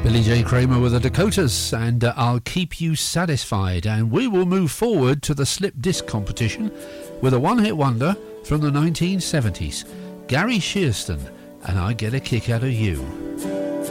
Billy J. Kramer with the Dakotas and I'll Keep You Satisfied, and we will move forward to the slip disc competition with a one-hit wonder from the 1970s, Gary Shearston and I Get a Kick Out of You.